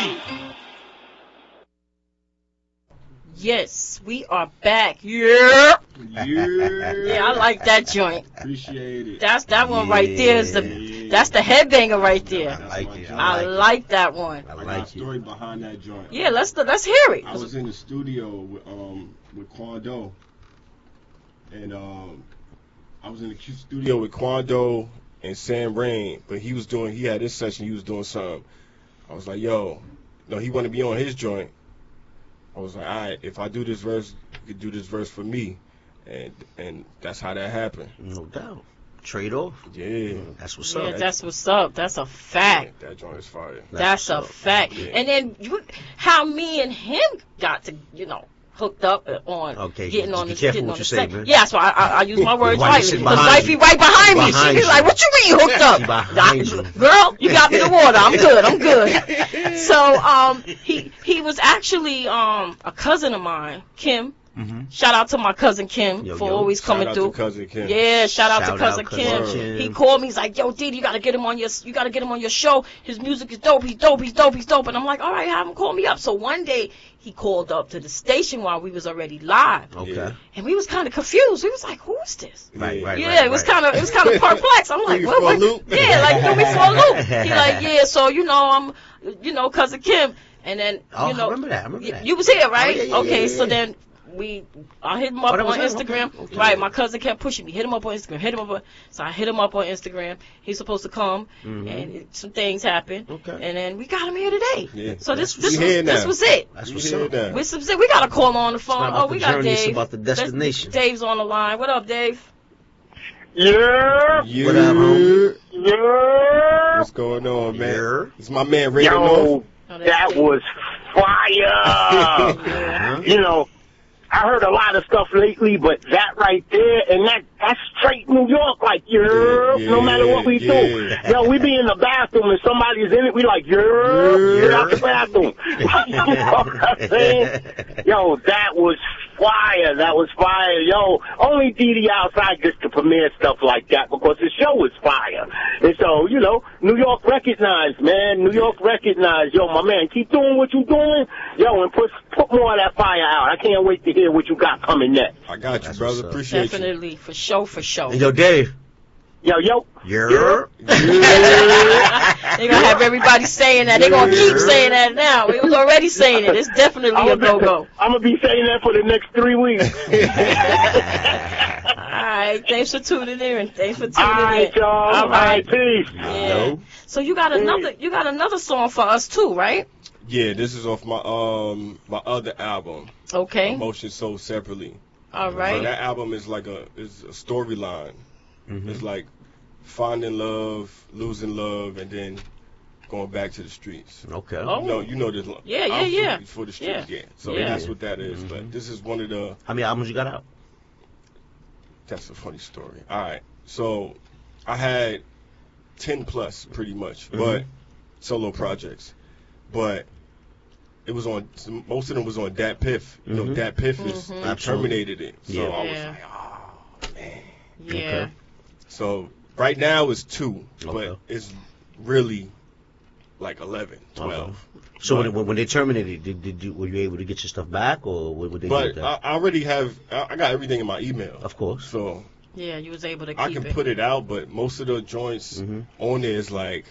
Yes, we are back. Yeah. Yeah, I like that joint. Appreciate it. That's that one right there. That's the headbanger right there. I like that one. I like the story behind that joint. Yeah, let's hear it. I was in the studio with Quando, and I was in the studio with Quando and Sam Rain, but he had his session. He was doing something. I was like, yo, no, he wanted to be on his joint. I was like, all right, if I do this verse, you could do this verse for me. And that's how that happened. No doubt. Trade off. Yeah. That's what's up. Yeah, that's what's up. That's a fact. Yeah, that joint is fire. That's a fact. Yeah. And then how me and him got to, hooked up on getting on the careful what you say, man. Yeah, so I use my words rightly. Because wifey right behind me. She's like, what you mean hooked up? Girl, you got me the water. I'm good. So he was actually a cousin of mine, Kim. Mm-hmm. Shout out to my cousin Kim for always coming through. Cousin Kim. Yeah, shout out to cousin Kim. He called me. He's like, "Yo, Didi, you gotta get him on your show. His music is dope. He's dope. And I'm like, all right, have him call me up. So one day he called up to the station while we was already live. Okay. And we was kind of confused. We was like, who is this? Right. Yeah, it was kind of perplexed. I'm like, what? Yeah, like threw me for a loop. He like, yeah, so I'm, cousin Kim. And then I remember that. You was here, right? Oh, yeah, okay, so then I hit him up on Instagram. Okay. Right, my cousin kept pushing me. Hit him up on Instagram. So I hit him up on Instagram. He's supposed to come, and some things happened. Okay. And then we got him here today. Yeah. So this was it. That's what's up. We got a call on the phone. We got Dave. It's about the destination. Dave's on the line. What up, Dave? Yeah. What up, homie? Yeah. What's going on, man? Yeah. It's my man, Ray. Yo, that was fire. I heard a lot of stuff lately, but that right there, and that's straight New York, like, no matter what we do. Yo, we be in the bathroom and somebody's in it, we like, get out the bathroom. You know what I'm saying? Yo, that was fire. Yo, only Didi outside gets to premiere stuff like that because the show was fire. And so, New York recognized, man. New York recognized. Yo, my man, keep doing what you're doing. Yo, and put more of that fire out. I can't wait to hear what you got coming next. I got you, brother. Appreciate you. Definitely, for sure. And yo, Dave. Yo. Yeah. They're going to have everybody saying that. They're going to keep saying that now. We was already saying it. It's definitely a go-go. I'm going to be saying that for the next 3 weeks. All right. Thanks for tuning in. All right, y'all. All right. Peace. Yeah. So you got another song for us too, right? Yeah, this is off my my other album. Okay. Emotion Sold Separately. All right. So that album is like a storyline. Mm-hmm. It's like finding love, losing love, and then going back to the streets. Okay. Oh. You know this. Yeah. For the streets, yeah. So that's what that is. But this is one of the. How many albums you got out? That's a funny story. All right. So I had 10 plus pretty much, but solo projects. But it was most of them was on Dat Piff. You know, Dat Piff terminated it. So I was like, oh, man. Yeah. Okay. So right now it's 2, but it's really like 11, 12. Okay. So when they terminated, were you able to get your stuff back, or what would they do with that? I already have. I got everything in my email. Of course. So yeah, you was able to keep I can put it out, but most of the joints on there is like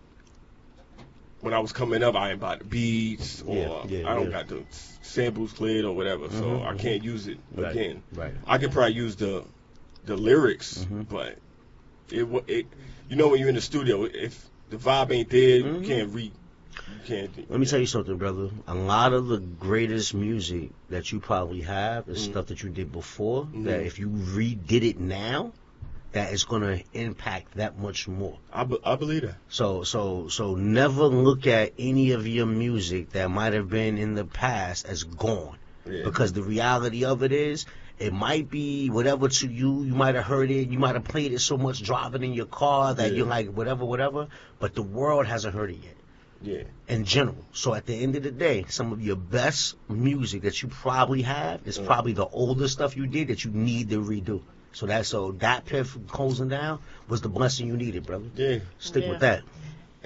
when I was coming up, I ain't bought the beats or I don't got the samples cleared or whatever, so I can't use it again. Right. I can probably use the lyrics, but it when you're in the studio, if the vibe ain't there, you can't read. Let me tell you something, brother. A lot of the greatest music that you probably have is stuff that you did before. That if you redid it now, that is going to impact that much more. I believe that. So never look at any of your music that might have been in the past as gone, because the reality of it is, it might be whatever to you. You might have heard it. You might have played it so much driving in your car that you're like whatever. But the world hasn't heard it yet. Yeah. In general. So at the end of the day, some of your best music that you probably have is probably the older stuff you did that you need to redo. So that Piff closing down was the blessing you needed, brother. Yeah. Stick with that.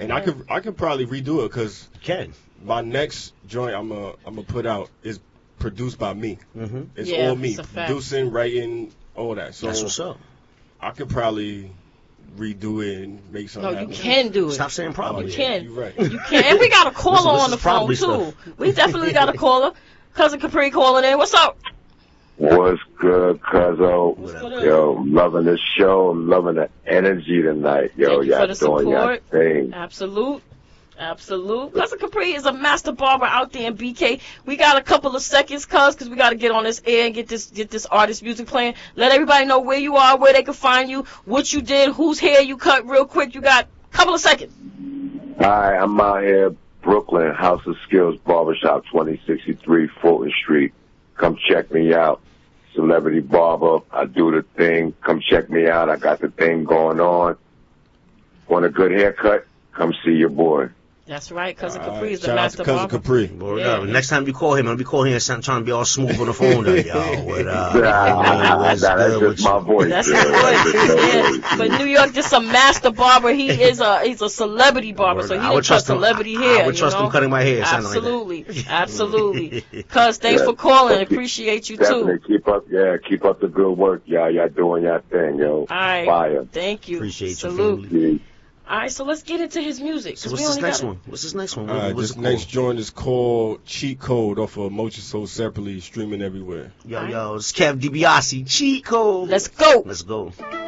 And I could probably redo it because my next joint I'm gonna put out is produced by me. Mm-hmm. It's all me, producing, writing, all that. So that's what's up. I could probably redo it and make something happen. You can do it. Stop saying probably. You can. You're right. You can. And we got a caller on the phone, too. Stuff. We definitely got a caller. Cousin Capri calling in. What's up? What's good, Cuzzo? Yo, I'm loving the show. I'm loving the energy tonight. Yo, y'all doing your thing. Absolute. Cousin Capri is a master barber out there in BK. We got a couple of seconds, because we got to get on this air and get this artist music playing. Let everybody know where you are, where they can find you, what you did, whose hair you cut real quick. You got a couple of seconds. Hi, I'm out here, Brooklyn, House of Skills Barbershop, 2063 Fulton Street. Come check me out. Celebrity barber. I do the thing. Come check me out. I got the thing going on. Want a good haircut? Come see your boy. That's right, Cousin Capri is the master Cousin barber. Capri. Boy, next time you call him, I'll be calling him and trying to be all smooth on the phone. That's just my voice. That's his voice. But New York, just a master barber. He's a celebrity barber, so he didn't cut celebrity hair. I would trust him cutting my hair. Absolutely. Cuz, thanks for calling. Appreciate you, too. Keep up the good work, y'all. Y'all doing your thing, yo. All right. Fire. Thank you. Appreciate Salute. you. All right, so let's get into his music. So what's this next one? What's this next one? This next joint is called Cheat Code off of Mochi Soul Separately, streaming everywhere. Yo, it's Kev DiBiase. Cheat Code. Let's go. Let's go.